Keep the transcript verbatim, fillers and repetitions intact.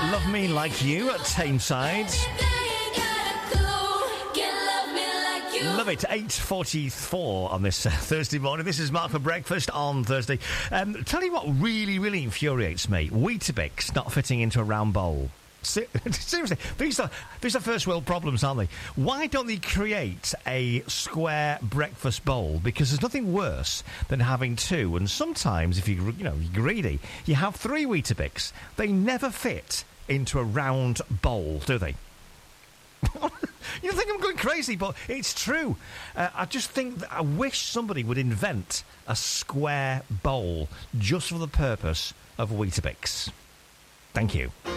Love Me Like You at Tameside. Love it. eight forty-four on this uh, Thursday morning. This is Mark for Breakfast on Thursday. Um, tell you what really, really infuriates me. Weetabix not fitting into a round bowl. Seriously, these are, these are first world problems, aren't they? Why don't they create a square breakfast bowl? Because there's nothing worse than having two. And sometimes, if you, you know, you're greedy, you have three Weetabix. They never fit into a round bowl, do they? You think I'm going crazy, but it's true. Uh, I just think that I wish somebody would invent a square bowl just for the purpose of Weetabix. Thank you.